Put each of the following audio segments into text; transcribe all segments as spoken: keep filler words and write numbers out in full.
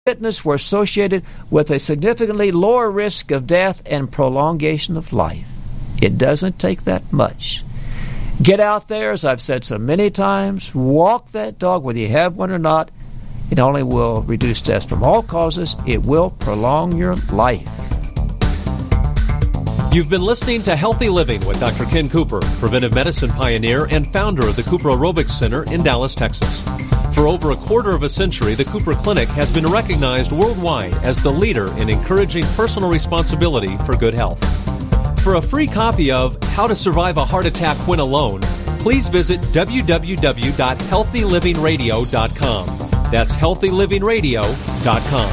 fitness were associated with a significantly lower risk of death and prolongation of life. It doesn't take that much. Get out there, as I've said so many times, walk that dog whether you have one or not. It only will reduce deaths from all causes. It will prolong your life. You've been listening to Healthy Living with Doctor Ken Cooper, preventive medicine pioneer and founder of the Cooper Aerobics Center in Dallas, Texas. For over a quarter of a century, the Cooper Clinic has been recognized worldwide as the leader in encouraging personal responsibility for good health. For a free copy of How to Survive a Heart Attack When Alone, please visit w w w dot healthy living radio dot com. That's healthy living radio dot com.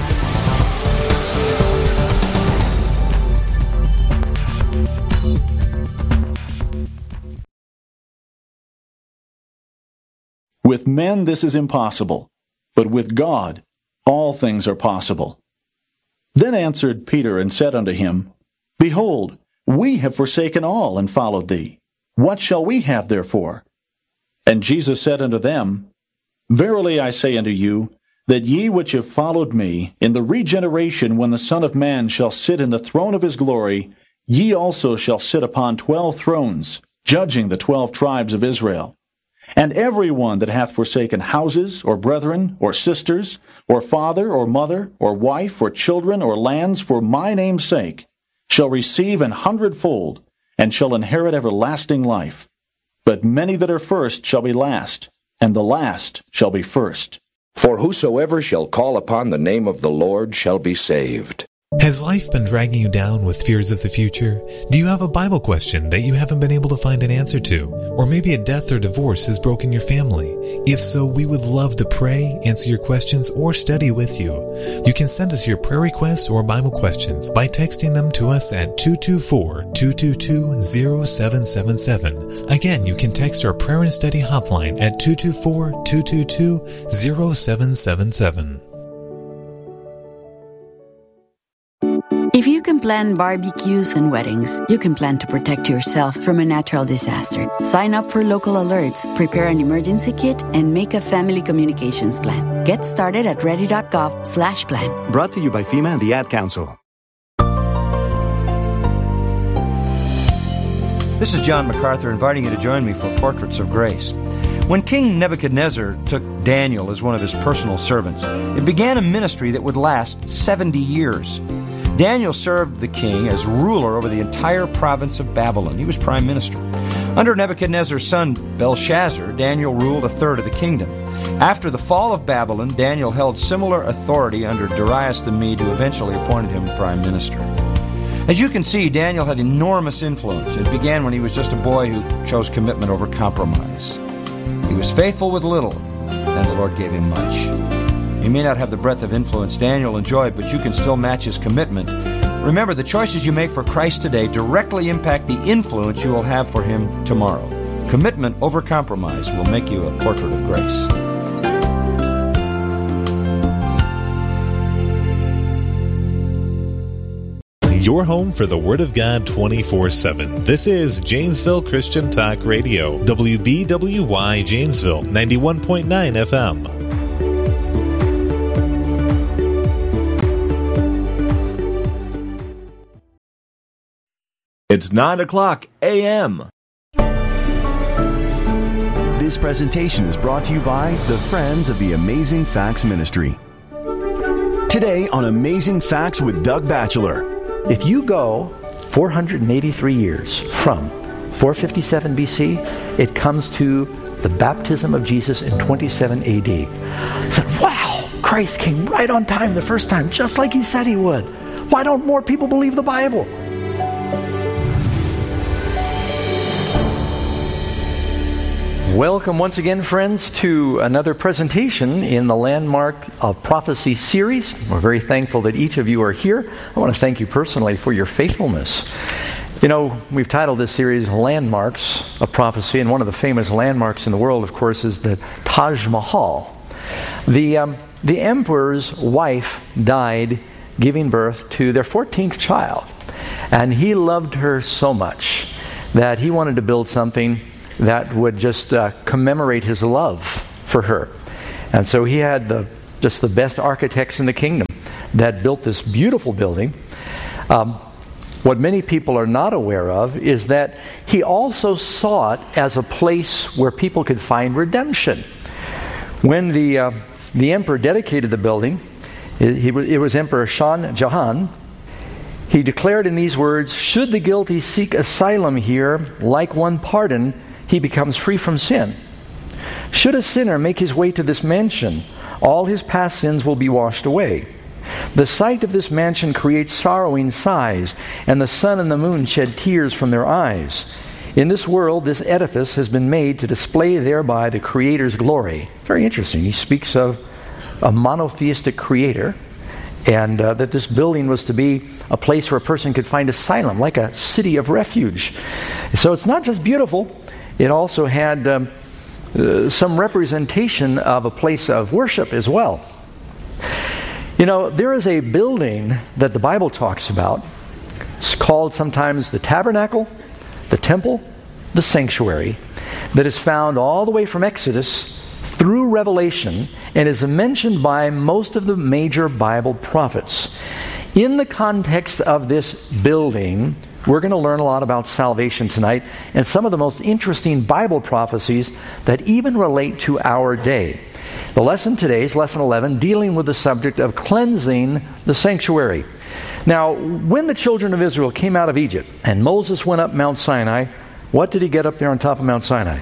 With men this is impossible, but with God all things are possible. Then answered Peter and said unto him, Behold, we have forsaken all and followed thee. What shall we have therefore? And Jesus said unto them, Verily I say unto you, that ye which have followed me, in the regeneration when the Son of Man shall sit in the throne of his glory, ye also shall sit upon twelve thrones, judging the twelve tribes of Israel. And every one that hath forsaken houses, or brethren, or sisters, or father, or mother, or wife, or children, or lands, for my name's sake, shall receive an hundredfold, and shall inherit everlasting life. But many that are first shall be last, and the last shall be first. For whosoever shall call upon the name of the Lord shall be saved. Has life been dragging you down with fears of the future? Do you have a Bible question that you haven't been able to find an answer to? Or maybe a death or divorce has broken your family? If so, we would love to pray, answer your questions, or study with you. You can send us your prayer requests or Bible questions by texting them to us at two two four, two two two, zero seven seven seven. Again, you can text our prayer and study hotline at two two four, two two two, zero seven seven seven. If you can plan barbecues and weddings, you can plan to protect yourself from a natural disaster. Sign up for local alerts, prepare an emergency kit, and make a family communications plan. Get started at ready.gov slash plan. Brought to you by FEMA and the Ad Council. This is John MacArthur inviting you to join me for Portraits of Grace. When King Nebuchadnezzar took Daniel as one of his personal servants, it began a ministry that would last seventy years. Daniel served the king as ruler over the entire province of Babylon. He was prime minister. Under Nebuchadnezzar's son Belshazzar, Daniel ruled a third of the kingdom. After the fall of Babylon, Daniel held similar authority under Darius the Mede, who eventually appointed him prime minister. As you can see, Daniel had enormous influence. It began when he was just a boy who chose commitment over compromise. He was faithful with little, and the Lord gave him much. You may not have the breadth of influence Daniel enjoyed, but you can still match his commitment. Remember, the choices you make for Christ today directly impact the influence you will have for him tomorrow. Commitment over compromise will make you a portrait of grace. Your home for the Word of God twenty-four seven. This is Janesville Christian Talk Radio, W B W Y Janesville, ninety-one point nine F M. It's nine o'clock a m This presentation is brought to you by the Friends of the Amazing Facts Ministry. Today on Amazing Facts with Doug Batchelor. If you go four hundred eighty-three years from four fifty-seven B C, it comes to the baptism of Jesus in twenty-seven A D. I said, wow, Christ came right on time the first time, just like he said he would. Why don't more people believe the Bible? Welcome once again, friends, to another presentation in the Landmark of Prophecy series. We're very thankful that each of you are here. I want to thank you personally for your faithfulness. You know, we've titled this series Landmarks of Prophecy, and one of the famous landmarks in the world, of course, is the Taj Mahal. The, um, the emperor's wife died giving birth to their fourteenth child, and he loved her so much that he wanted to build something that would just uh, commemorate his love for her. And so he had the just the best architects in the kingdom that built this beautiful building. Um, what many people are not aware of is that he also saw it as a place where people could find redemption. When the uh, the emperor dedicated the building, it, he, it was Emperor Shah Jahan. He declared in these words, "Should the guilty seek asylum here, like one pardoned, he becomes free from sin. Should a sinner make his way to this mansion, all his past sins will be washed away. The sight of this mansion creates sorrowing sighs, and the sun and the moon shed tears from their eyes. In this world, this edifice has been made to display thereby the Creator's glory." Very interesting. He speaks of a monotheistic Creator, and uh, that this building was to be a place where a person could find asylum, like a city of refuge. So it's not just beautiful, it also had um, uh, some representation of a place of worship as well. You know, there is a building that the Bible talks about. It's called sometimes the tabernacle, the temple, the sanctuary, that is found all the way from Exodus through Revelation and is mentioned by most of the major Bible prophets. In the context of this building, we're going to learn a lot about salvation tonight and some of the most interesting Bible prophecies that even relate to our day. The lesson today is lesson eleven, dealing with the subject of cleansing the sanctuary. Now, when the children of Israel came out of Egypt and Moses went up Mount Sinai, what did he get up there on top of Mount Sinai?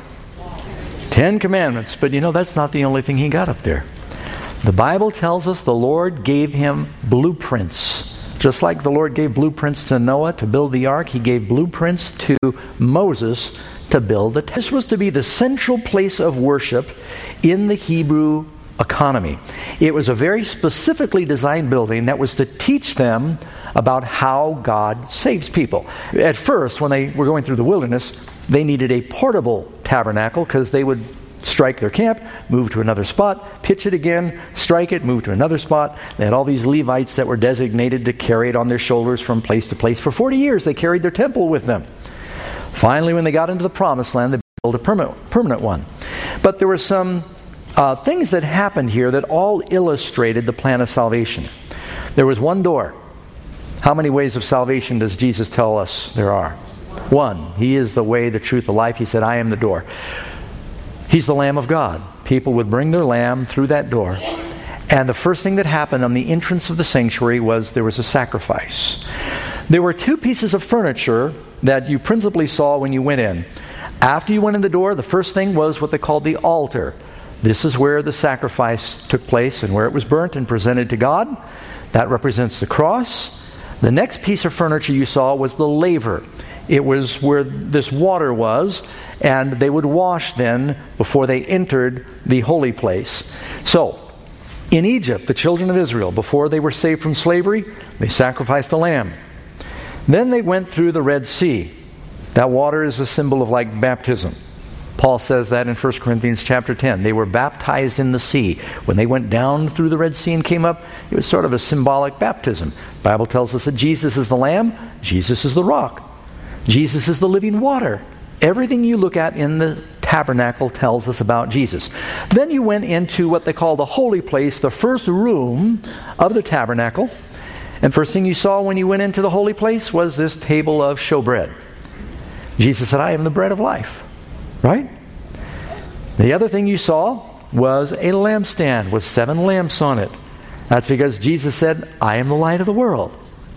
Ten Commandments. But you know, that's not the only thing he got up there. The Bible tells us the Lord gave him blueprints. Just like the Lord gave blueprints to Noah to build the ark, he gave blueprints to Moses to build the temple. This was to be the central place of worship in the Hebrew economy. It was a very specifically designed building that was to teach them about how God saves people. At first, when they were going through the wilderness, they needed a portable tabernacle because they would strike their camp, move to another spot, pitch it again, strike it, move to another spot. They had all these Levites that were designated to carry it on their shoulders from place to place. For forty years, they carried their temple with them. Finally, when they got into the Promised Land, they built a permanent, permanent one. But there were some uh, things that happened here that all illustrated the plan of salvation. There was one door. How many ways of salvation does Jesus tell us there are? One. He is the way, the truth, the life. He said, "I am the door." He's the Lamb of God. People would bring their lamb through that door. And the first thing that happened on the entrance of the sanctuary was there was a sacrifice. There were two pieces of furniture that you principally saw when you went in. After you went in the door, the first thing was what they called the altar. This is where the sacrifice took place and where it was burnt and presented to God. That represents the cross. The next piece of furniture you saw was the laver. It was where this water was, and they would wash then before they entered the holy place. So, in Egypt, the children of Israel, before they were saved from slavery, they sacrificed a lamb. Then they went through the Red Sea. That water is a symbol of like baptism. Paul says that in First Corinthians chapter ten. They were baptized in the sea. When they went down through the Red Sea and came up, it was sort of a symbolic baptism. The Bible tells us that Jesus is the Lamb, Jesus is the rock, Jesus is the living water. Everything you look at in the tabernacle tells us about Jesus. Then you went into what they call the holy place, the first room of the tabernacle. And first thing you saw when you went into the holy place was this table of showbread. Jesus said, "I am the bread of life." Right? The other thing you saw was a lampstand with seven lamps on it. That's because Jesus said, "I am the light of the world."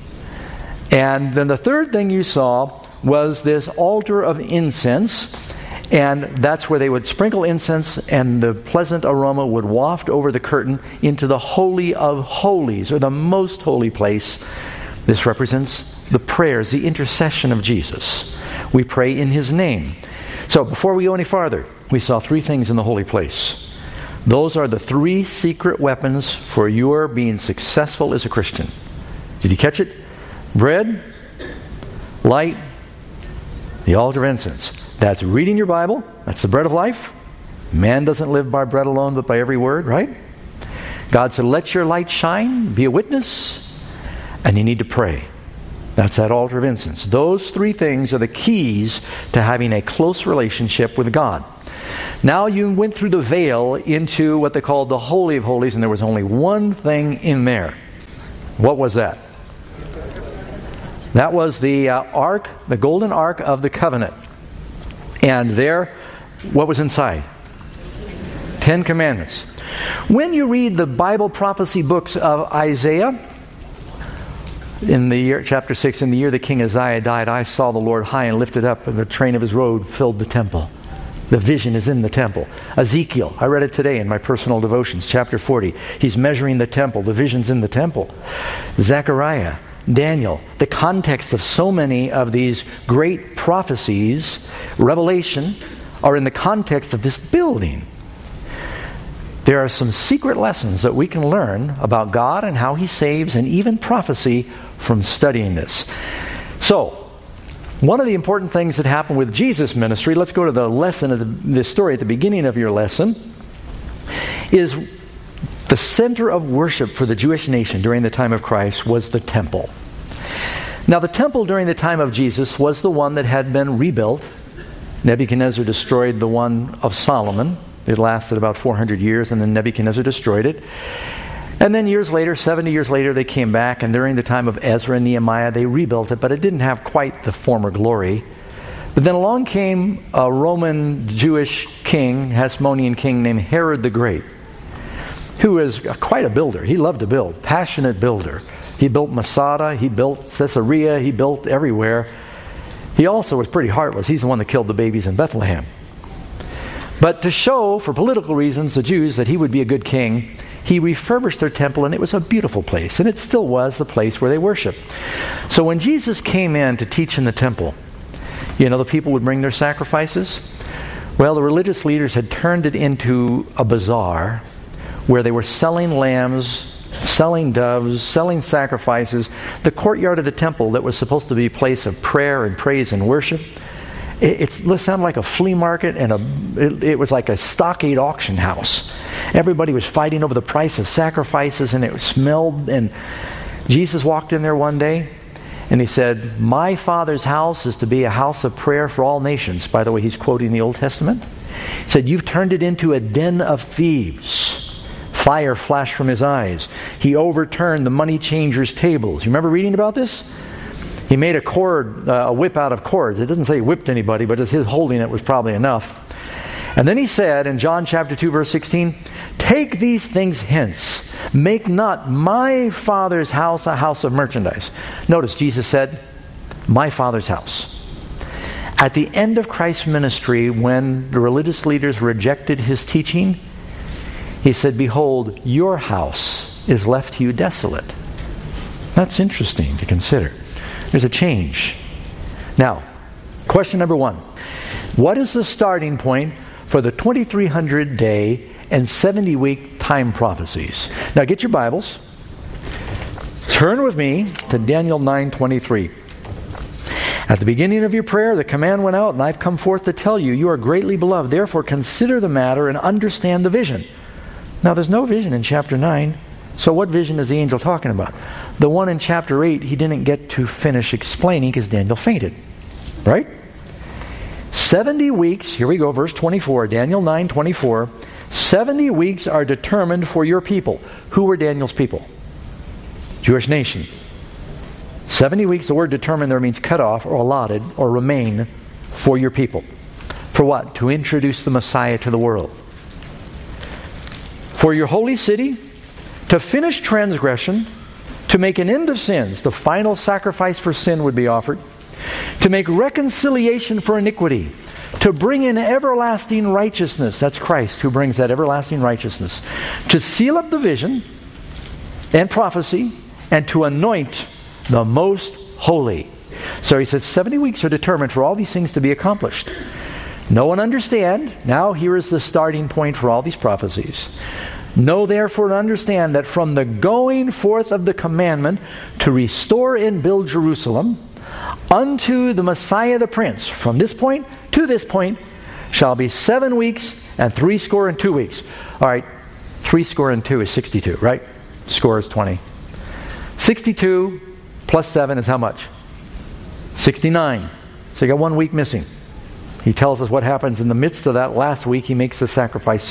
And then the third thing you saw was this altar of incense, and that's where they would sprinkle incense and the pleasant aroma would waft over the curtain into the Holy of Holies, or the most holy place. This represents the prayers, the intercession of Jesus. We pray in His name. So before we go any farther, we saw three things in the holy place. Those are the three secret weapons for your being successful as a Christian. Did you catch it? Bread, light, the altar of incense. That's reading your Bible. That's the bread of life. Man doesn't live by bread alone, but by every word, right? God said, "Let your light shine, be a witness," and you need to pray. That's that altar of incense. Those three things are the keys to having a close relationship with God. Now you went through the veil into what they called the Holy of Holies, and there was only one thing in there. What was that? That was the uh, ark, the golden ark of the covenant. And there, what was inside? Ten Commandments. When you read the Bible prophecy books of Isaiah, in the year, chapter six, in the year the king Uzziah died, I saw the Lord high and lifted up, and the train of his robe filled the temple. The vision is in the temple. Ezekiel, I read it today in my personal devotions, chapter forty. He's measuring the temple. The vision's in the temple. Zechariah, Daniel, the context of so many of these great prophecies, Revelation, are in the context of this building. There are some secret lessons that we can learn about God and how He saves, and even prophecy, from studying this. So, one of the important things that happened with Jesus' ministry, let's go to the lesson of the, the story at the beginning of your lesson, is the center of worship for the Jewish nation during the time of Christ was the temple. Now, the temple during the time of Jesus was the one that had been rebuilt. Nebuchadnezzar destroyed the one of Solomon. It lasted about four hundred years, and then Nebuchadnezzar destroyed it. And then years later, seventy years later, they came back, and during the time of Ezra and Nehemiah, they rebuilt it, but it didn't have quite the former glory. But then along came a Roman Jewish king, Hasmonean king, named Herod the Great, who was quite a builder. He loved to build, passionate builder. He built Masada, he built Caesarea, he built everywhere. He also was pretty heartless. He's the one that killed the babies in Bethlehem. But to show, for political reasons, the Jews that he would be a good king, he refurbished their temple, and it was a beautiful place. And it still was the place where they worshiped. So when Jesus came in to teach in the temple, you know, the people would bring their sacrifices. Well, the religious leaders had turned it into a bazaar where they were selling lambs, selling doves, selling sacrifices. The courtyard of the temple that was supposed to be a place of prayer and praise and worship, It, it sounded like a flea market, and a, it, it was like a stockade auction house. Everybody was fighting over the price of sacrifices, and it smelled. And Jesus walked in there one day, and he said, "My Father's house is to be a house of prayer for all nations." By the way, he's quoting the Old Testament. He said, "You've turned it into a den of thieves." Fire flashed from his eyes. He overturned the money changers' tables. You remember reading about this? He made a cord, uh, a whip out of cords. It doesn't say he whipped anybody, but just his holding it was probably enough. And then he said in John chapter two, verse sixteen, "Take these things hence. Make not my Father's house a house of merchandise." Notice Jesus said, "My Father's house." At the end of Christ's ministry, when the religious leaders rejected his teaching, he said, "Behold, your house is left to you desolate." That's interesting to consider. There's a change. Now, question number one. What is the starting point for the twenty-three hundred day and seventy week time prophecies? Now get your Bibles. Turn with me to Daniel nine twenty-three. "At the beginning of your prayer, the command went out, and I've come forth to tell you, you are greatly beloved. Therefore consider the matter and understand the vision." Now there's no vision in chapter nine. So what vision is the angel talking about? The one in chapter eight, he didn't get to finish explaining because Daniel fainted. Right? seventy weeks, here we go, verse twenty-four, Daniel nine twenty-four. seventy weeks are determined for your people. Who were Daniel's people? Jewish nation. seventy weeks, the word determined there means cut off or allotted or remain for your people. For what? To introduce the Messiah to the world. For your holy city, to finish transgression, to make an end of sins, the final sacrifice for sin would be offered, to make reconciliation for iniquity, to bring in everlasting righteousness, that's Christ who brings that everlasting righteousness, to seal up the vision and prophecy, and to anoint the most holy. So he says seventy weeks are determined for all these things to be accomplished. Know and understand, now here is the starting point for all these prophecies. Know therefore and understand that from the going forth of the commandment to restore and build Jerusalem unto the Messiah the Prince, from this point to this point, shall be seven weeks and three score and two weeks. All right, three score and two is sixty-two, right? Score is twenty. sixty-two plus seven is how much? sixty-nine. So you got one week missing. He tells us what happens in the midst of that last week. He makes the sacrifice